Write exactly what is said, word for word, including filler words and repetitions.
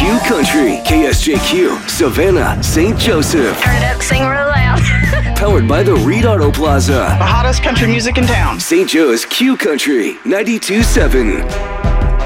Q Country, K S J Q, Savannah, Saint Joseph. Turn it up, sing real loud. Powered by the Reed Auto Plaza. The hottest country music in town. Saint Joe's Q Country, ninety-two point seven.